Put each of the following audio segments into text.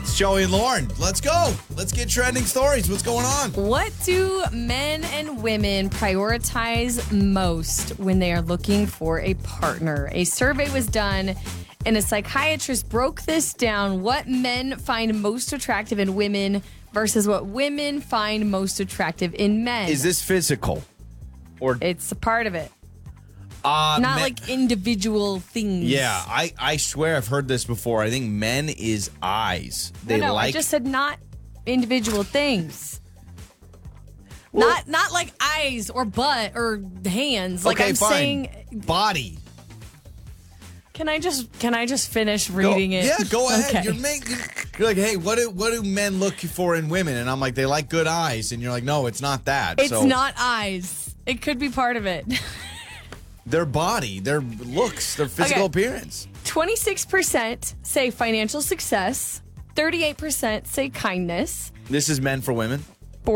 It's Joey and Lauren. Let's go. Let's get trending stories. What's going on? What do men and women prioritize most when they are looking for a partner? A survey was done, and a psychiatrist broke this down. What men find most attractive in women versus what women find most attractive in men. Is this physical? Or It's a part of it. Not like individual things. Yeah, I swear I've heard this before. I think men is eyes. No, I just said not individual things. Well, not like eyes or butt or hands. Like okay, I'm fine. saying Body. Can I just finish reading it? Yeah, go ahead. Okay. You're like, hey, what do men look for in women? And I'm like, they like good eyes. And you're like, no, it's not that. It's not eyes. It could be part of it. Their body, their looks, their physical appearance. 26% say financial success. 38% say kindness. This is men for women?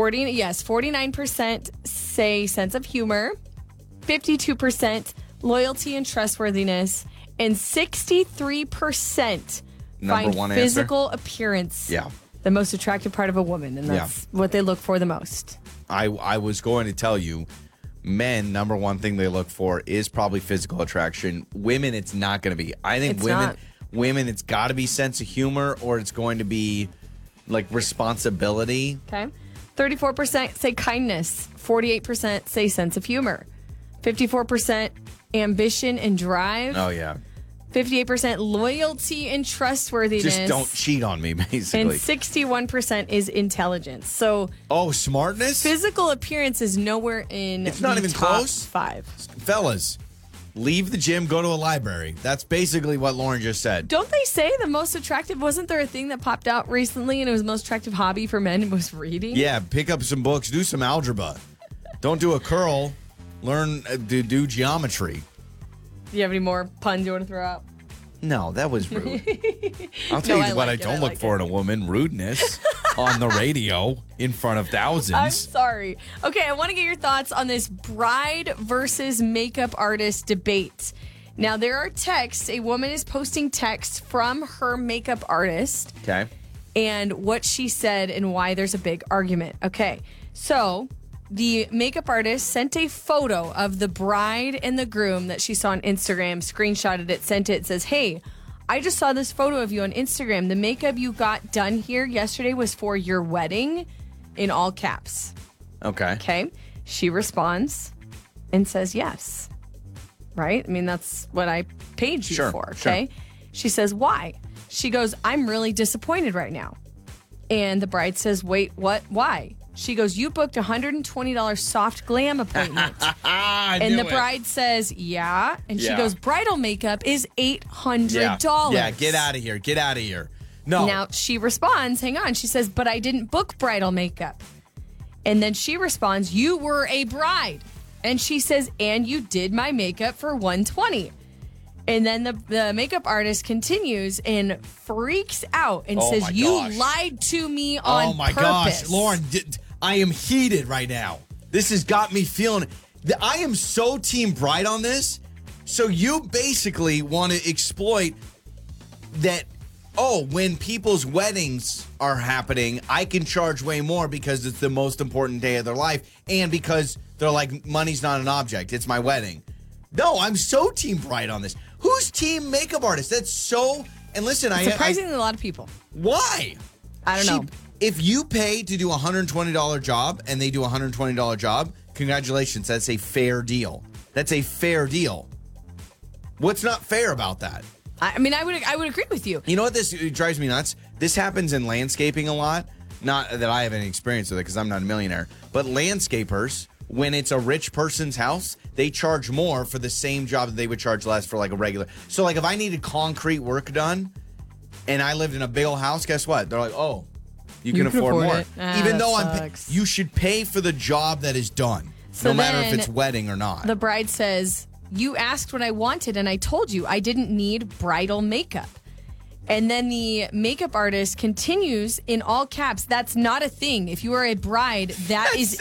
49% say sense of humor. 52% loyalty and trustworthiness. And 63% Number find one physical appearance the most attractive part of a woman. And that's what they look for the most. I was going to tell you, men, number one thing they look for is probably physical attraction. Women, it's not going to be. I think women, it's got to be sense of humor, or it's going to be like responsibility. Okay. 34% say kindness. 48% say sense of humor. 54% ambition and drive. Oh, yeah. 58% loyalty and trustworthiness. Just don't cheat on me, basically. And 61% is intelligence. So, smartness? Physical appearance is nowhere in It's not even top close? 5. Fellas, leave the gym, go to a library. That's basically what Lauren just said. Don't they say the most attractive, wasn't there a thing that popped out recently and it was the most attractive hobby for men was reading? Yeah, pick up some books, do some algebra. Don't do a curl. Learn to do geometry. Do you have any more puns you want to throw out? No, that was rude. I'll tell you what I don't look for in a woman. Rudeness on the radio in front of thousands. I'm sorry. Okay, I want to get your thoughts on this bride versus makeup artist debate. Now, there are texts. A woman is posting texts from her makeup artist. Okay. And what she said and why there's a big argument. Okay, so the makeup artist sent a photo of the bride and the groom that she saw on Instagram, screenshotted it, sent it. It says, hey, I just saw this photo of you on Instagram. The makeup you got done here yesterday was for your wedding, in all caps. Okay. Okay. She responds and says yes. Right? I mean, that's what I paid you for. Okay. Sure. She says, why? She goes, I'm really disappointed right now. And the bride says, wait, what? Why? She goes, you booked a $120 soft glam appointment. And the bride says, yeah. And she goes, bridal makeup is $800. Yeah, get out of here. Get out of here. No. Now she responds, hang on. She says, but I didn't book bridal makeup. And then she responds, you were a bride. And she says, and you did my makeup for $120. And then the makeup artist continues and freaks out and says, you lied to me on purpose. Oh, my gosh. Lauren, I am heated right now. This has got me feeling... I am so team bride on this. So you basically want to exploit that, when people's weddings are happening, I can charge way more because it's the most important day of their life and because they're like, money's not an object. It's my wedding. No, I'm so team bride on this. Who's team makeup artist? That's so... And listen, surprisingly a lot of people. Why? I don't know. If you pay to do a $120 job and they do a $120 job, congratulations. That's a fair deal. That's a fair deal. What's not fair about that? I mean, I would agree with you. You know what? This drives me nuts. This happens in landscaping a lot. Not that I have any experience with it because I'm not a millionaire. But landscapers, when it's a rich person's house, they charge more for the same job that they would charge less for like a regular. So like if I needed concrete work done and I lived in a big old house, guess what? They're like, oh, you can afford more. Even though you should pay for the job that is done, no matter if it's wedding or not. The bride says, you asked what I wanted and I told you I didn't need bridal makeup. And then the makeup artist continues in all caps, that's not a thing. If you are a bride, that is